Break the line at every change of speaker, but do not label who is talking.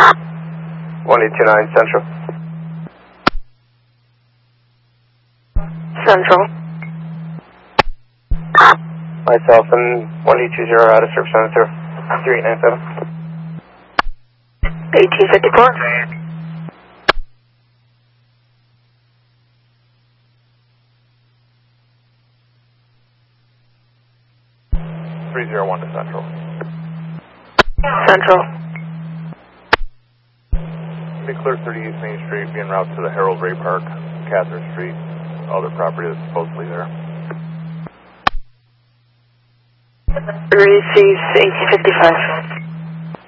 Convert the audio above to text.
1829 Central.
Central.
Myself and 1820 out of service center 3897.
1854.
301 to Central.
Central.
Be clear 30 East Main Street, be en route to the Harold Ray Park, Catherine Street, other property that's supposedly there.
Receives 1855.